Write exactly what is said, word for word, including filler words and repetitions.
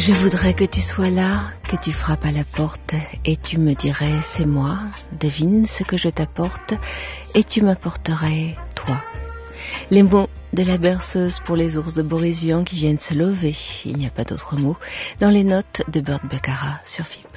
Je voudrais que tu sois là, que tu frappes à la porte et tu me dirais c'est moi, devine ce que je t'apporte et tu m'apporterais toi. Les mots de la berceuse pour les ours de Boris Vian qui viennent se lever, il n'y a pas d'autre mot, dans les notes de Burt Bacharach sur F I B.